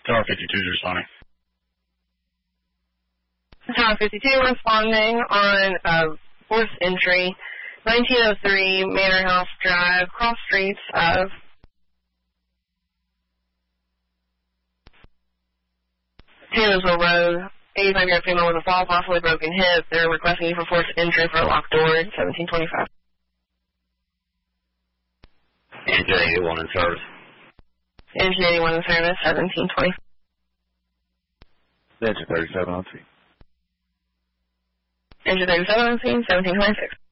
Tower 52 is responding. Tower 52 responding on forced entry, 1903 Manor House Drive, cross streets of Taylorsville Road. 85-year-old female with a fall, possibly broken hip. They're requesting you for forced entry for a locked door, 1725. Engine 81 in service. Engine 81 in service, 1720. Engine 37 on scene. Engine 37 on scene, 1726.